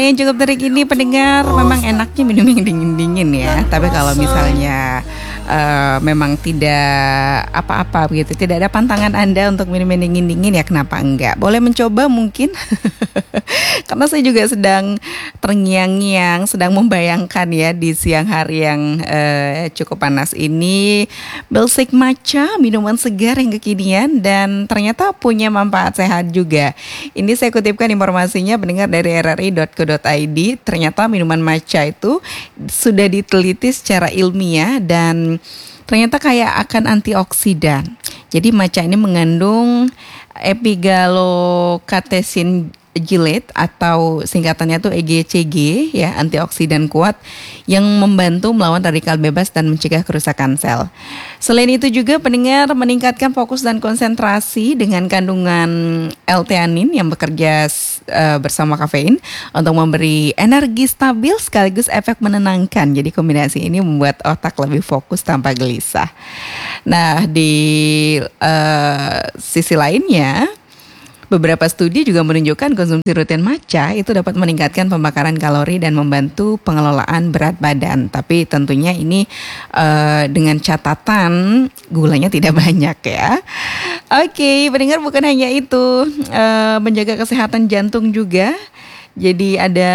Yang cukup terik ini pendengar memang enaknya minum yang dingin-dingin ya. Tapi kalau misalnya memang tidak apa-apa begitu, tidak ada pantangan Anda untuk minum yang dingin-dingin ya kenapa enggak? Boleh mencoba mungkin. Karena saya juga sedang terngiang-ngiang, sedang membayangkan ya di siang hari yang cukup panas ini, Milkshake matcha, minuman segar yang kekinian dan ternyata punya manfaat sehat juga. Ini saya kutipkan informasinya pendengar dari rri.co.id. Ternyata minuman matcha itu sudah diteliti secara ilmiah dan ternyata kaya akan antioksidan. Jadi matcha ini mengandung epigallocatechin gilate atau singkatannya tuh EGCG ya, antioksidan kuat yang membantu melawan radikal bebas dan mencegah kerusakan sel. Selain itu juga pendengar meningkatkan fokus dan konsentrasi dengan kandungan L-theanin yang bekerja bersama kafein untuk memberi energi stabil sekaligus efek menenangkan. Jadi kombinasi ini membuat otak lebih fokus tanpa gelisah. Nah, di sisi lainnya beberapa studi juga menunjukkan konsumsi rutin matcha itu dapat meningkatkan pembakaran kalori dan membantu pengelolaan berat badan. Tapi tentunya ini dengan catatan gulanya tidak banyak ya. Oke, pendengar bukan hanya itu, menjaga kesehatan jantung juga. Jadi ada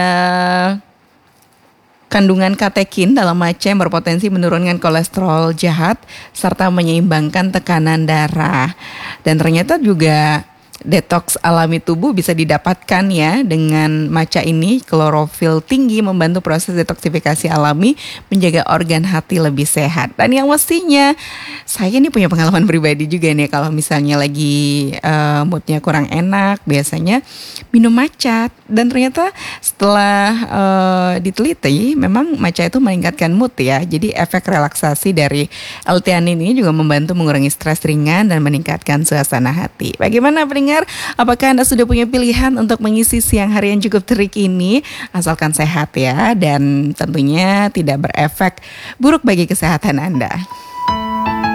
kandungan katekin dalam matcha yang berpotensi menurunkan kolesterol jahat serta menyeimbangkan tekanan darah. Dan ternyata juga detoks alami tubuh bisa didapatkan ya dengan matcha ini. Klorofil tinggi membantu proses detoksifikasi alami, menjaga organ hati lebih sehat. Dan yang mestinya saya ini punya pengalaman pribadi juga nih, kalau misalnya lagi moodnya kurang enak, biasanya minum matcha. Dan ternyata setelah diteliti, memang matcha itu meningkatkan mood ya. Jadi efek relaksasi dari L-theanin ini juga membantu mengurangi stres ringan dan meningkatkan suasana hati. Bagaimana pendengar? Apakah Anda sudah punya pilihan untuk mengisi siang hari yang cukup terik ini? Asalkan sehat ya, dan tentunya tidak berefek buruk bagi kesehatan Anda.